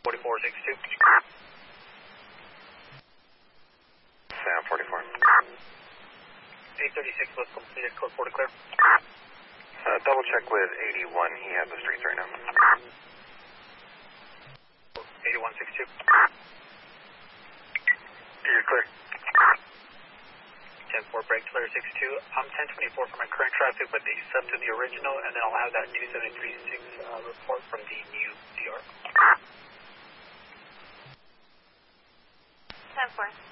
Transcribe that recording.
4462. Sam 44. 836 was completed, code 4 to clear. Double check with 81, he has the streets right now. 8162. You're clear. 10-4 break, clear 62. I'm 1024 for my current traffic, but they sub to the original, and then I'll have that 2736 report from the new DR. 10-4.